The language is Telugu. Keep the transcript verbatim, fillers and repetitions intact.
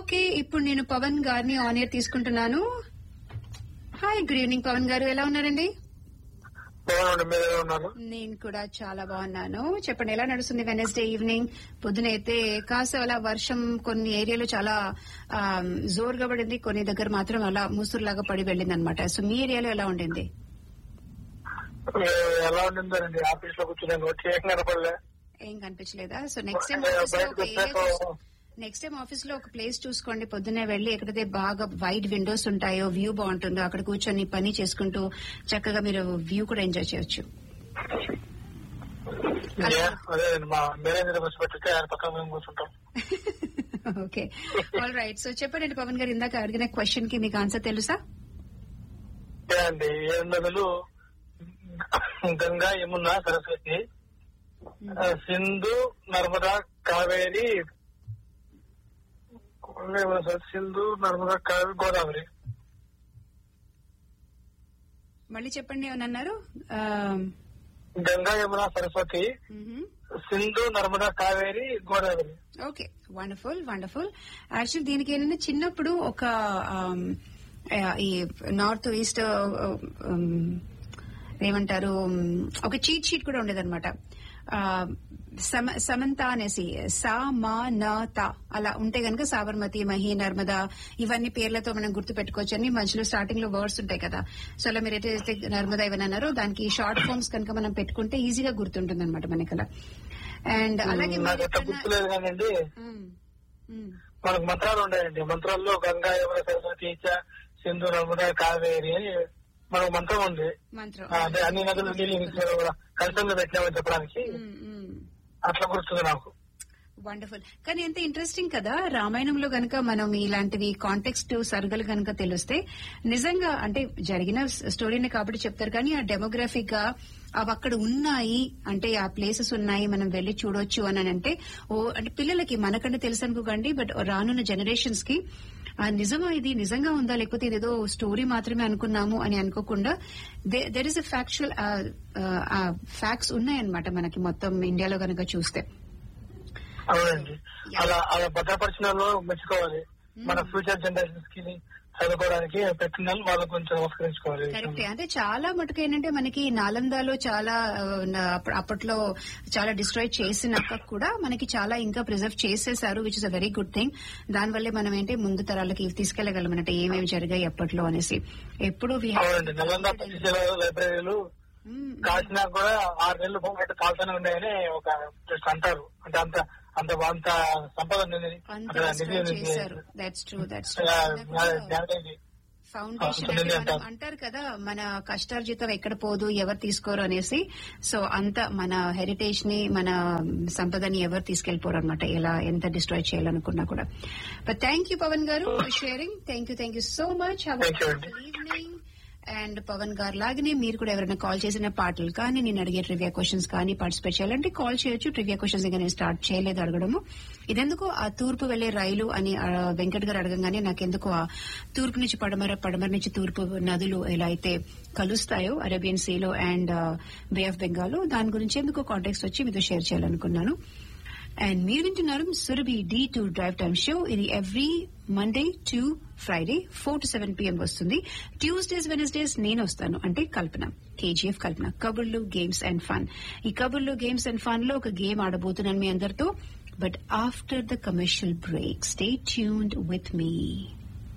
ఓకే, ఇప్పుడు నేను పవన్ గారిని ఆన్ ఎయిర్ తీసుకుంటున్నాను. హాయ్, గుడ్ ఈవినింగ్ పవన్ గారు, ఎలా ఉన్నారండి? నేను కూడా చాలా బాగున్నాను. చెప్పండి, ఎలా నడుస్తుంది వెనస్డే ఈవినింగ్? పొద్దునైతే కాస్త అలా వర్షం కొన్ని ఏరియాలో చాలా జోరుగా పడింది, కొన్ని దగ్గర మాత్రం అలా ముసురులాగా పడి వెళ్ళింది అనమాట. సో మీ ఏరియాలో ఎలా ఉండింది? ఎలా ఉండిందండి, ఆఫీస్ లో కూర్చుని ఏం కనిపించలేదా? సో నెక్స్ట్ టైం ఆఫీస్ లో నెక్స్ట్ టైం ఆఫీస్ లో ఒక ప్లేస్ చూసుకోండి, పొద్దున్నే వెళ్లి ఎక్కడైతే బాగా వైడ్ విండోస్ ఉంటాయో, వ్యూ బాగుంటుందో అక్కడ కూర్చొని పని చేసుకుంటూ చక్కగా మీరు వ్యూ కూడా ఎంజాయ్ చేయొచ్చు. Okay, all right. సో చెప్పండి పవన్ గారు, ఇందాక అడిగిన క్వశ్చన్ కి మీకు ఆన్సర్ తెలుసా? అండి, ఏడు నదులు గంగా, యమున, సరస్వతి, సింధు, నర్మదా, కావేరి, సింధు, నర్మదా, కావేరి, గోదావరి. మళ్ళీ చెప్పండి, ఏమన్నారు? Ganga, Yamuna, Saraswati, Sindhu, Narmada, Kaveri, Godavari. Okay, wonderful wonderful. Actually దీనికి ఏంటంటే చిన్నప్పుడు ఒక ఈ నార్త్ ఈస్ట్ ఏమంటారు, ఒక చీట్ షీట్ కూడా ఉండేదన్నమాట. సమంత అనేసి సా మా నా తా అలా ఉంటే గనక సాబర్మతి, మహి, నర్మదా ఇవన్నీ పేర్లతో మనం గుర్తు పెట్టుకోవచ్చు అని మధ్యలో స్టార్టింగ్ లో వర్డ్స్ ఉంటాయి కదా. సో అలా మీరు ఎట్లయితే నర్మదా ఇవన్నీ అన్నారో దానికి షార్ట్ ఫార్మ్స్ కనుక మనం పెట్టుకుంటే ఈజీగా గుర్తుంటుంది అనమాట మనకి అలా. అండ్ అలాగే మనకు మంత్రాలు ఉన్నాయండి, మంత్రాల్లో గంగా, యమున, సరస్వతి, సింధు, నర్మదా, కావేరి అని మనకు మంత్రం ఉంది. అదే అన్ని నదులు కలసంలో పెట్టినామని చెప్పడానికి అట్లా గుర్తుంది నాకు. వండర్ఫుల్. కానీ ఎంత ఇంట్రెస్టింగ్ కదా, రామాయణంలో గనక మనం ఇలాంటివి కాంటెక్స్ట్ సరుగలు గనక తెలిస్తే నిజంగా అంటే జరిగిన స్టోరీని కాబట్టి చెప్తారు, కానీ ఆ డెమోగ్రఫిక్ గా అవి అక్కడ ఉన్నాయి అంటే ఆ ప్లేసెస్ ఉన్నాయి మనం వెళ్లి చూడొచ్చు అని అంటే ఓ అంటే పిల్లలకి మనకంటే తెలుసు అనుకోకండి, బట్ రానున్న జనరేషన్స్ కి నిజమా ఇది నిజంగా ఉందా లేకపోతే ఇదేదో స్టోరీ మాత్రమే అనుకున్నాము అని అనుకోకుండా there is a factual facts ఉన్నాయన్నమాట మనకి మొత్తం ఇండియాలో కనుక చూస్తే. అవునండి, అలా అలా భద్రపరిచిన మెచ్చుకోవాలి. మన ఫ్యూచర్ జనరేషన్స్ కి చదువుకోవడానికి పెట్టిన వాళ్ళు కొంచెం నమస్కరించుకోవాలి. కరెక్టే. అంటే చాలా మటుకు ఏంటంటే మనకి నాలందాలో చాలా అప్పట్లో చాలా డిస్ట్రాయ్ చేసినాక కూడా మనకి చాలా ఇంకా ప్రిజర్వ్ చేసేసారు, which is a very good thing. దానివల్లే మనం ఏంటి ముందు తరాలకి తీసుకెళ్లగలం అంటే ఏమేమి జరిగాయి అప్పట్లో అనేసి. ఎప్పుడు నలంద లైబ్రరీలు కాల్చినా కూడా ఆరు నెలలు బొమ్మలు కాల్తూనే ఉన్నాయని ఒక అంటారు. అంటే అంత అంత అంత సంపద ఫౌండేషన్ అంటారు కదా, మన కష్టార్జితం ఎక్కడ పోదు ఎవరు తీసుకోరు అనేసి. సో అంత మన హెరిటేజ్ ని మన సంపదని ఎవరు తీసుకెళ్లిపోరు అనమాట, ఎలా ఎంత డిస్ట్రాయ్ చేయాలనుకున్నా కూడా. బట్ థ్యాంక్ యూ పవన్ గారు for sharing. Thank you thank you so much. Evening. And Pawan గారు లాగానే మీరు కూడా ఎవరైనా కాల్ చేసిన పాటలు కానీ నేను అడిగే ట్రివియా క్వశ్చన్స్ కానీ పార్టిసిపేట్ చేయాలంటే కాల్ చేయొచ్చు. ట్రివియా క్వశ్చన్స్ ఇంకా నేను స్టార్ట్ చేయలేదు అడగడము. ఇదెందుకు ఆ తూర్పు వెళ్లే రైలు అని వెంకట్ గారు అడగంగానే నాకెందుకు ఆ తూర్పు నుంచి పడమర, పడమర నుంచి తూర్పు నదులు ఎలా అయితే కలుస్తాయో Arabian సీలో and bay of Bengal, దాని గురించి ఎందుకో కాంటాక్ట్స్ వచ్చి మీతో షేర్ చేయాలనుకున్నాను. అండ్ మీరు వింటున్నారు Surabhi D two drive time show. ఇది every Monday to Friday four to seven PM వస్తుంది. ట్యూస్డేస్ వెనస్డేస్ నేను వస్తాను, అంటే కల్పన, కేజీఎఫ్ కల్పన, కబుర్లు గేమ్స్ అండ్ ఫన్. ఈ కబుర్లు గేమ్స్ అండ్ ఫన్ లో ఒక గేమ్ ఆడబోతున్నాను మీ అందరితో, but after the commercial break. Stay tuned with me.